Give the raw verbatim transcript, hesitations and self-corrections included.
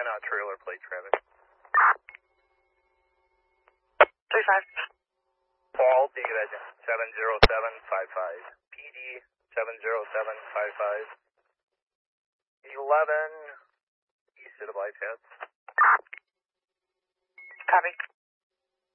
again on trailer plate traffic. three five. Paul, take it at seven zero seven five five. P D seven zero seven five five. eleven east of the bypass. Copy.